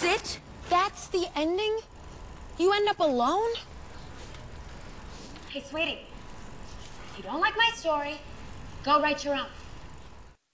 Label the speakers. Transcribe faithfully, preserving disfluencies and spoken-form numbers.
Speaker 1: it? That's the ending? You end up alone?
Speaker 2: Hey, sweetie, if you don't like my story, go write your own.